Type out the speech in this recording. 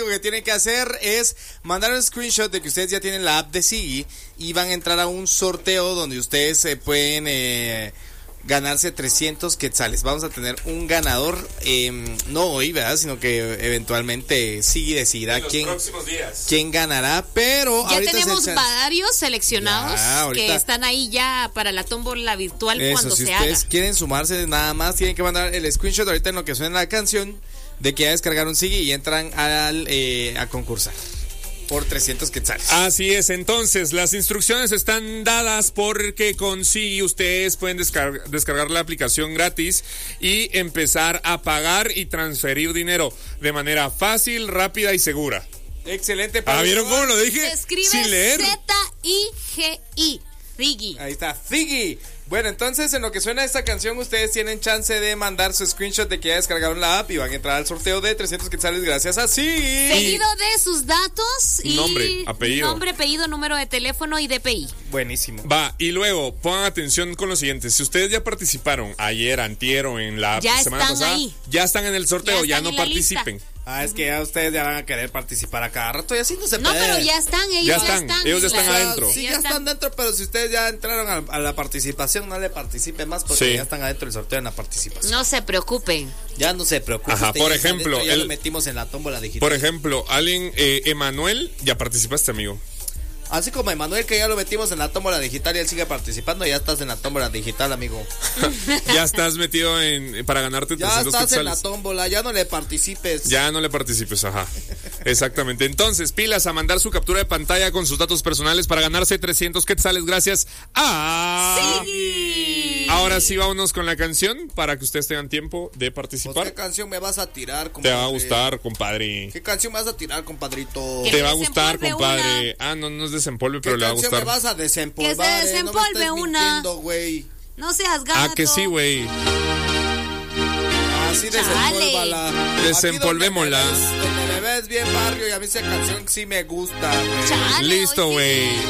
único que tienen que hacer es mandar un screenshot de que ustedes ya tienen la app de Siggy y van a entrar a un sorteo donde ustedes pueden ganarse 300 quetzales. Vamos a tener un ganador, no hoy, ¿verdad? Sino que eventualmente Siggy decidirá quién ganará, pero ya tenemos varios seleccionados que están ahí ya para la tómbola virtual. Eso, cuando si se ustedes haga. Quieren sumarse, nada más tienen que mandar el screenshot ahorita en lo que suena la canción de que ya descargaron Siggy y entran a concursar por 300 quetzales. Así es, entonces las instrucciones están dadas porque con Siggy ustedes pueden descargar la aplicación gratis y empezar a pagar y transferir dinero de manera fácil, rápida y segura. Excelente. ¿Vieron cómo lo dije? Se escribe sin leer. Z-I-G-I. Siggy. Ahí está, Siggy. Bueno, entonces en lo que suena esta canción ustedes tienen chance de mandar su screenshot de que ya descargaron la app y van a entrar al sorteo de 300 quetzales gracias a Siggy. Seguido de sus datos y nombre, apellido, número de teléfono y DPI. Buenísimo. Va, y luego pongan atención con lo siguiente. Si ustedes ya participaron ayer, antier o en la semana pasada, ahí. Ya están en el sorteo, ya no participen. Es que ya ustedes ya van a querer participar a cada rato y así no se puede. No, pero ya están, ellos ya están. Ellos ya están adentro. Sí, ya están dentro, pero si ustedes ya entraron a la participación, no le participen más porque ya están adentro del sorteo en la participación. No se preocupen. Ya no se preocupen. Ajá, por ejemplo, ya lo metimos en la tómbola digital. Por ejemplo, alguien, Emanuel, ya participaste, amigo. Así como Emanuel, que ya lo metimos en la tómbola digital y él sigue participando, ya estás en la tómbola digital, amigo. Ya estás metido para ganarte 300 quetzales. Ya estás en la tómbola, ya no le participes. Ya no le participes, ajá. Exactamente. Entonces, pilas a mandar su captura de pantalla con sus datos personales para ganarse 300 quetzales gracias a... ¡Sí! Ahora sí, vámonos con la canción para que ustedes tengan tiempo de participar. Pues, ¿qué canción me vas a tirar, compadre? Te va a gustar, compadre. ¿Qué canción me vas a tirar, compadrito? Te va a gustar, compadre. No es desempolve, pero le va a gustar. ¿Qué canción me vas a desempolvar? Que se desempolve una. No seas gato. Que sí, güey. Así desempólvala. Desempolvémosla. Donde me ves bien barrio y a mí esa canción sí me gusta, güey. Listo, güey.